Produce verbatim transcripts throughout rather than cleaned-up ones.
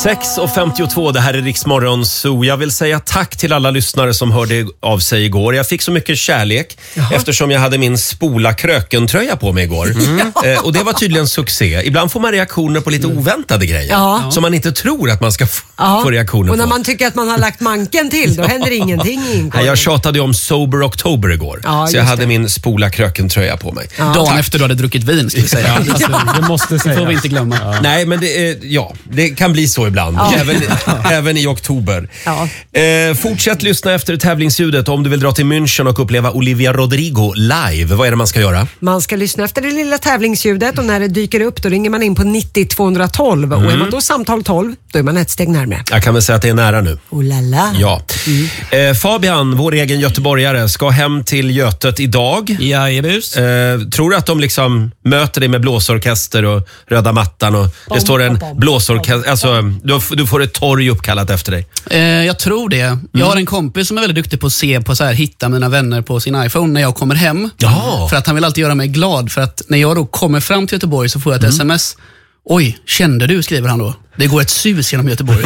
sex och femtiotvå, det här är Rix Morgon Zoo. Jag vill säga tack till alla lyssnare som hörde av sig igår. Jag fick så mycket kärlek Jaha. eftersom jag hade min Spola Kröken-tröja på mig igår. Mm. Eh, och det var tydligen succé. Ibland får man reaktioner på lite oväntade grejer. Ja. Som man inte tror att man ska f- ja. få reaktioner på. Och när man tycker att man har lagt manken till, då händer ingenting i inkorgen. Jag tjatade om Sober October igår. Ja, så jag hade det. min Spola Kröken-tröja på mig. Ja. Dagen tack. efter du hade druckit vin, ska vi säga. Alltså, det måste säga. Det får vi inte glömma. Ja. Nej, men det, är, ja, det kan bli så ibland. Ja. Även, även i oktober. Ja. Eh, fortsätt lyssna efter tävlingsljudet om du vill dra till München och uppleva Olivia Rodrigo live. Vad är det man ska göra? Man ska lyssna efter det lilla tävlingsljudet och när det dyker upp då ringer man in på nittio tvåhundratolv. Mm. Och är man då samtal tolv, då är man ett steg närmare. Jag kan väl säga att det är nära nu. Oh la la. Ja. Mm. Eh, Fabian, vår egen göteborgare, ska hem till Götet idag. Ja, jebus. Eh, tror du att de liksom möter dig med blåsorkester och röda mattan och det står en blåsorkester, alltså du, du får ett torg uppkallat efter dig? Eh, jag tror det. Mm. Jag har en kompis som är väldigt duktig på att se på så här, hitta mina vänner på sin iPhone när jag kommer hem. Ja. För att han vill alltid göra mig glad. För att när jag då kommer fram till Göteborg så får jag ett mm. sms. Oj, kände du, skriver han då. Det går ett sus genom Göteborg.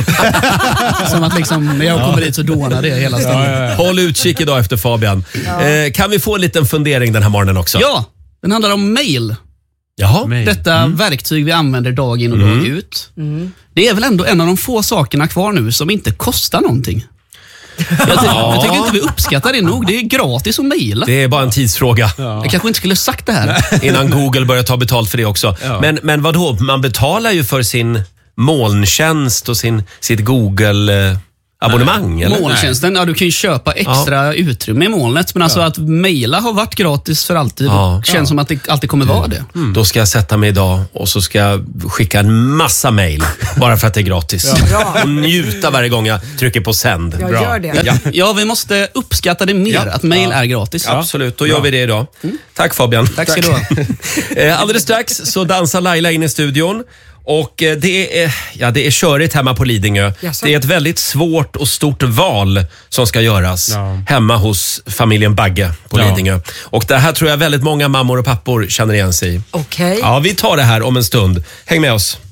Som att liksom, när jag kommer dit så dånar det hela stunden. Ja, ja, ja. Håll utkik idag efter Fabian. Ja. Eh, kan vi få en liten fundering den här morgonen också? Ja, den handlar om mail. Jaha. Detta mm. verktyg vi använder dag in och dag mm. ut. Mm. Det är väl ändå en av de få sakerna kvar nu som inte kostar någonting. Jag, ty- jag tycker inte vi uppskattar det nog. Det är gratis att mejla. Det är bara en tidsfråga. Ja. Jag kanske inte skulle sagt det här. Innan Google börjar ta betalt för det också. Ja. Men, men vadå? Man betalar ju för sin molntjänst och sin, sitt Google... abonnemang, eller? Molntjänsten, ja, du kan ju köpa extra ja. utrymme i molnet. Men alltså ja. att mejla har varit gratis för alltid. Ja. Känns ja. som att det alltid kommer vara det. Mm. Då ska jag sätta mig idag och så ska jag skicka en massa mejl. Bara för att det är gratis. Ja. Och njuta varje gång jag trycker på sänd. Jag Bra. gör det. Ja. ja, vi måste uppskatta det mer. Ja. Att mejl ja. är gratis. Ja. Absolut, då gör Bra. vi det idag. Mm. Tack Fabian. Tack ska du ha. Alldeles strax så dansar Laila in i studion. Och det är, ja, det är körigt hemma på Lidingö. Yes, det är ett väldigt svårt och stort val som ska göras ja. hemma hos familjen Bagge på ja. Lidingö. Och det här tror jag väldigt många mammor och pappor känner igen sig i. Okej. Okay. Ja, vi tar det här om en stund. Häng med oss.